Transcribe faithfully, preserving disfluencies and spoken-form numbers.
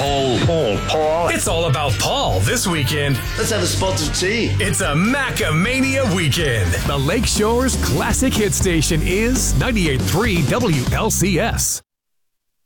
Paul. Paul. Paul. It's all about Paul this weekend. Let's have a spot of tea. It's a Macamania weekend. The Lakeshore's classic hit station is ninety-eight point three W L C S.